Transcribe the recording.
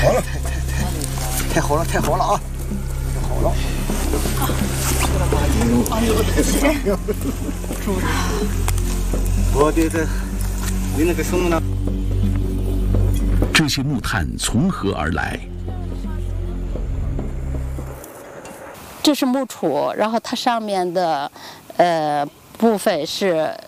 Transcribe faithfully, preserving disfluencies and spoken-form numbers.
好了，太好了，太好了啊！太好了。哎呦，我的这，你那个什么呢？ 这些木炭从何而来？ 这是木杵，然后它上面的呃部分是